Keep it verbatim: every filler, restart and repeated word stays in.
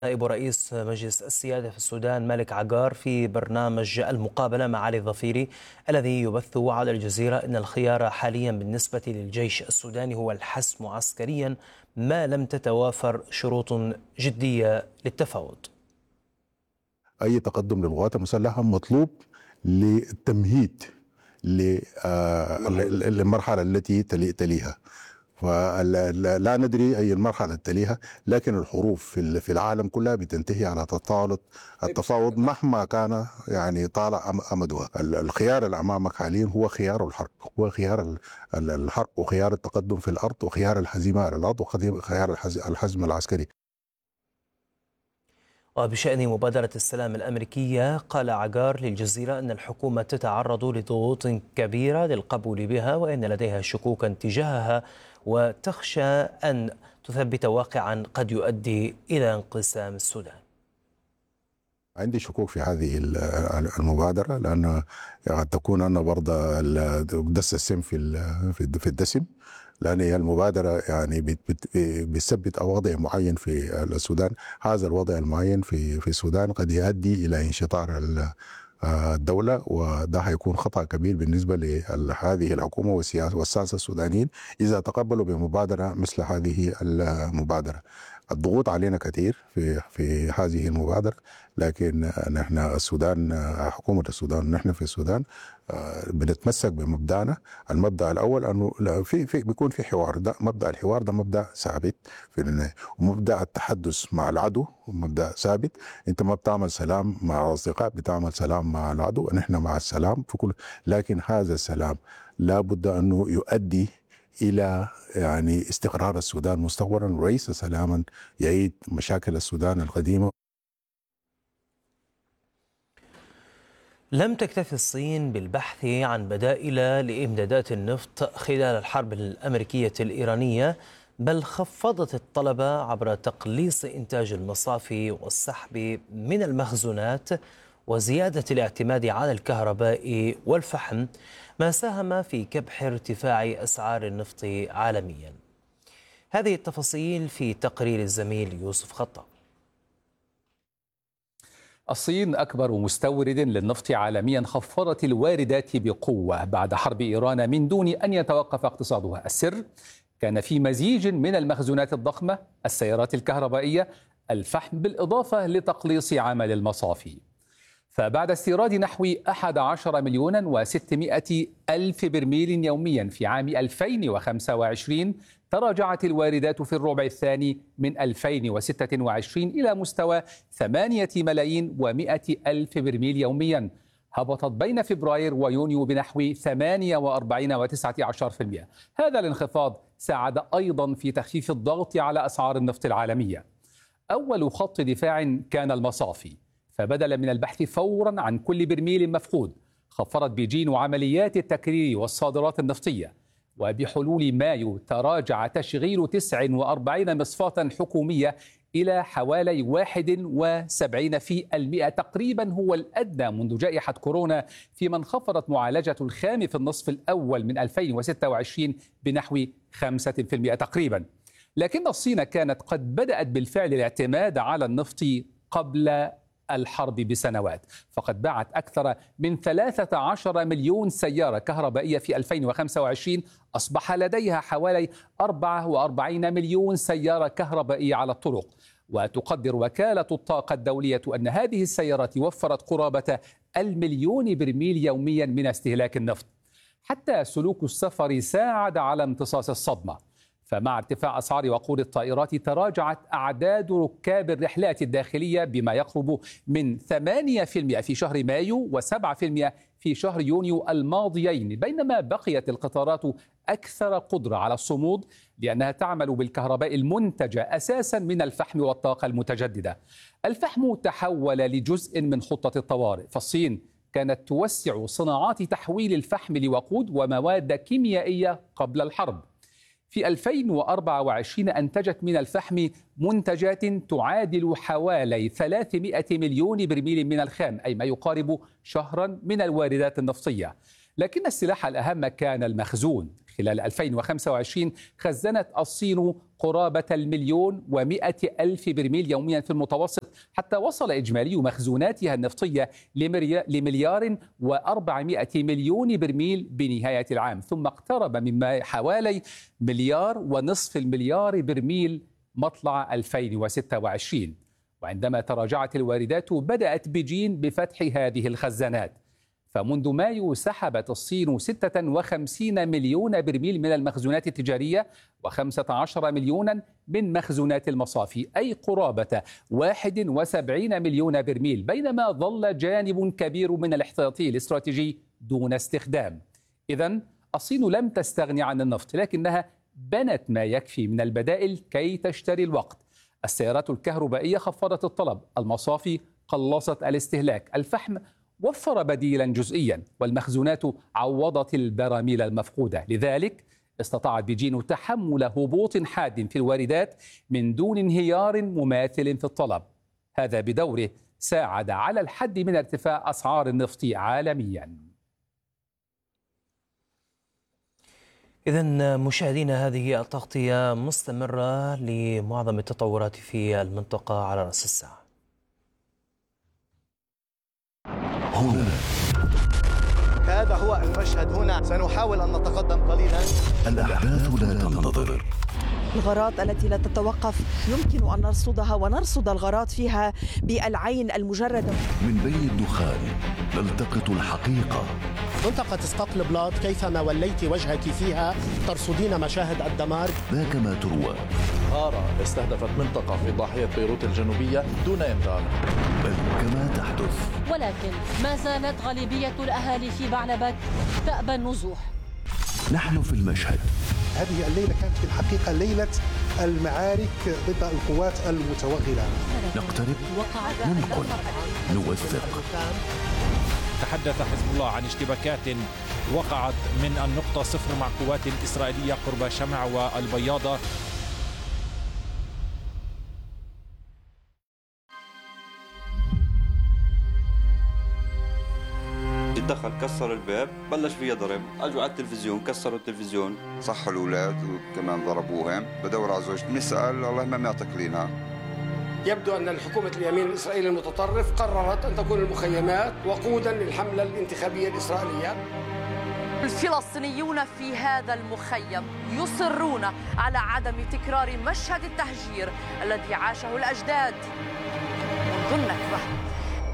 نائب رئيس مجلس السيادة في السودان مالك عقار في برنامج المقابلة مع علي الظفيري الذي يبث على الجزيرة أن الخيار حاليا بالنسبة للجيش السوداني هو الحسم عسكريا ما لم تتوافر شروط جدية للتفاوض. أي تقدم للقوات المسلحة مطلوب للتمهيد للمرحلة التي تليها، فلا ندري أي المرحلة تليها، لكن الحروب في العالم كلها بتنتهي على تطاولة التفاوض مهما كان يعني طال أمدها. الخيار اللي أمامك حاليا هو خيار الحرب، هو خيار الحرب وخيار التقدم في الأرض وخيار الهزيمة على الأرض وخيار الحزم العسكري. وبشأن مبادرة السلام الأمريكية، قال عقار للجزيرة أن الحكومة تتعرض لضغوط كبيرة للقبول بها وأن لديها شكوكا تجاهها وتخشى أن تثبت واقعا قد يؤدي إلى انقسام السودان. عندي شكوك في هذه المبادرة، لأن قد تكون أن برضه دس السم في في الدسم، لأن هي المبادرة يعني بتثبت وضع معين في السودان. هذا الوضع المعين في في السودان قد يؤدي إلى انشطار الدولة، وده هيكون خطأ كبير بالنسبة لهذه الحكومة والسياسة والساسة السودانيين إذا تقبلوا بمبادرة مثل هذه المبادرة. الضغوط علينا كثير في في هذه المبادرة، لكن نحن السودان، حكومة السودان، نحن في السودان بنتمسك بمبدأنا. المبدأ الأول أنه في في بيكون في حوار، ده مبدأ الحوار، ده مبدأ ثابت في النهاية، ومبدأ التحدث مع العدو مبدأ ثابت. أنت ما بتعمل سلام مع الأصدقاء، بتعمل سلام مع العدو. نحن مع السلام في كل، لكن هذا السلام لابد أنه يؤدي إلى يعني استقرار السودان مستقبلا وليس سلاما يعيد مشاكل السودان القديمة. لم تكتف الصين بالبحث عن بدائل لإمدادات النفط خلال الحرب الأمريكية الإيرانية، بل خفضت الطلب عبر تقليص إنتاج المصافي والسحب من المخزونات وزيادة الاعتماد على الكهرباء والفحم، ما ساهم في كبح ارتفاع أسعار النفط عالميا. هذه التفاصيل في تقرير الزميل يوسف خطاب. الصين أكبر مستورد للنفط عالميا خفضت الواردات بقوة بعد حرب إيران من دون أن يتوقف اقتصادها. السر كان في مزيج من المخزونات الضخمة، السيارات الكهربائية، الفحم، بالإضافة لتقليص عمل المصافي. فبعد استيراد نحو أحد عشر مليونا وستمائة ألف برميل يوميا في عام ألفين وخمسة وعشرين، تراجعت الواردات في الربع الثاني من ألفين وستة وعشرين إلى مستوى ثمانية ملايين ومائة ألف برميل يوميا، هبطت بين فبراير ويونيو بنحو ثمانية وأربعين وتسعة عشر بالمئة. هذا الانخفاض ساعد أيضا في تخفيف الضغط على أسعار النفط العالمية. أول خط دفاع كان المصافي، فبدلا من البحث فورا عن كل برميل مفقود، خفضت بيجين عمليات التكرير والصادرات النفطية، وبحلول مايو تراجع تشغيل تسعة وأربعين مصفاة حكومية إلى حوالي واحد وسبعين في المئة تقريبا، هو الأدنى منذ جائحة كورونا، فيما انخفضت معالجة الخام في النصف الأول من ألفين وستة وعشرين بنحو خمسة بالمئة تقريبا. لكن الصين كانت قد بدأت بالفعل الاعتماد على النفط قبل الحرب بسنوات، فقد باعت أكثر من ثلاثة عشر مليون سيارة كهربائية في ألفين وخمسة وعشرين، أصبح لديها حوالي أربعة وأربعين مليون سيارة كهربائية على الطرق. وتقدر وكالة الطاقة الدولية أن هذه السيارات وفرت قرابة المليون برميل يوميا من استهلاك النفط. حتى سلوك السفر ساعد على امتصاص الصدمة، فمع ارتفاع أسعار وقود الطائرات تراجعت أعداد ركاب الرحلات الداخلية بما يقرب من ثمانية بالمئة في شهر مايو وسبعة بالمئة في شهر يونيو الماضيين، بينما بقيت القطارات أكثر قدرة على الصمود لأنها تعمل بالكهرباء المنتجة أساسا من الفحم والطاقة المتجددة. الفحم تحول لجزء من خطة الطوارئ، فالصين كانت توسع صناعات تحويل الفحم لوقود ومواد كيميائية قبل الحرب. في ألفين وأربعة وعشرين أنتجت من الفحم منتجات تعادل حوالي ثلاثمائة مليون برميل من الخام، أي ما يقارب شهرا من الواردات النفطية. لكن السلاح الأهم كان المخزون. خلال ألفين وخمسة وعشرين خزنت الصين قرابة المليون ومئة ألف برميل يوميا في المتوسط، حتى وصل إجمالي مخزوناتها النفطية لمليار وأربعمائة مليون برميل بنهاية العام، ثم اقترب مما حوالي مليار ونصف المليار برميل مطلع ألفين وستة وعشرين. وعندما تراجعت الواردات بدأت بجين بفتح هذه الخزانات، فمنذ مايو سحبت الصين ستة وخمسين مليون برميل من المخزونات التجارية وخمسة عشر مليونا من مخزونات المصافي، أي قرابة واحد وسبعين مليون برميل، بينما ظل جانب كبير من الاحتياطي الاستراتيجي دون استخدام. إذن الصين لم تستغني عن النفط، لكنها بنت ما يكفي من البدائل كي تشتري الوقت. السيارات الكهربائية خفضت الطلب، المصافي قلصت الاستهلاك، الفحم وفر بديلا جزئيا، والمخزونات عوضت البراميل المفقودة. لذلك استطاعت بيجين تحمل هبوط حاد في الواردات من دون انهيار مماثل في الطلب. هذا بدوره ساعد على الحد من ارتفاع أسعار النفط عالميا. إذن مشاهدينا، هذه التغطية مستمرة لمعظم التطورات في المنطقة على رأس الساعة. هنا هذا هو المشهد. هنا سنحاول أن نتقدم قليلا. الأحداث لا تنتظر، الغارات التي لا تتوقف يمكن أن نرصدها ونرصد الغارات فيها بالعين المجردة. من بين الدخان نلتقط الحقيقة. منطقة اسقاط البلاط كيفما وليت وجهك فيها ترصدين مشاهد الدمار. ذاك ما تروى. غارة استهدفت منطقة في ضاحية بيروت الجنوبية دون إنذار. بل كما تحدث. ولكن ما زالت غالبية الأهالي في بعلبك تأبى النزوح. نحن في المشهد. هذه الليلة كانت في الحقيقة ليلة المعارك ضد القوات المتوغلة. نقترب، ننقل، نوثق. تحدث حزب الله عن اشتباكات وقعت من النقطة صفر مع قوات إسرائيلية قرب شمع والبياضة. دخل كسر الباب، بلش فيها ضرب، اجوا على التلفزيون كسروا التلفزيون، صحوا الاولاد وكمان ضربوهم. بدور على زوجتي نسال الله ما معطيك لينا. يبدو ان الحكومه اليمين الاسرائيلي المتطرف قررت ان تكون المخيمات وقودا للحمله الانتخابيه الاسرائيليه. الفلسطينيون في هذا المخيم يصرون على عدم تكرار مشهد التهجير الذي عاشه الاجداد منذ النكبه.